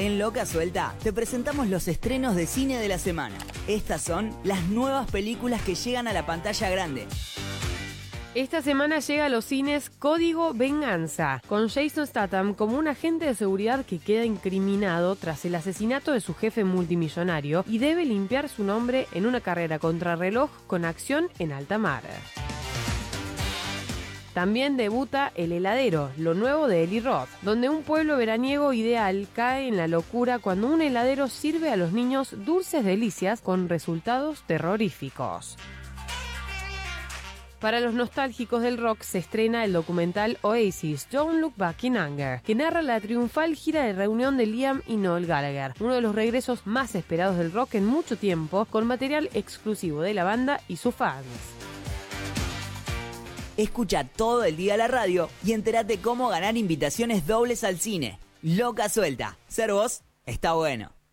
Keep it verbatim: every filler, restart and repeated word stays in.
En Loca Suelta te presentamos los estrenos de cine de la semana. Estas son las nuevas películas que llegan a la pantalla grande. Esta semana llega a los cines Código Venganza, con Jason Statham como un agente de seguridad que queda incriminado tras el asesinato de su jefe multimillonario y debe limpiar su nombre en una carrera contrarreloj con acción en alta mar. También debuta El heladero, lo nuevo de Eli Roth, donde un pueblo veraniego ideal cae en la locura cuando un heladero sirve a los niños dulces delicias con resultados terroríficos. Para los nostálgicos del rock se estrena el documental Oasis, Don't Look Back in Anger, que narra la triunfal gira de reunión de Liam y Noel Gallagher, uno de los regresos más esperados del rock en mucho tiempo, con material exclusivo de la banda y sus fans. Escucha todo el día la radio y entérate cómo ganar invitaciones dobles al cine. Loca Suelta. Ser vos está bueno.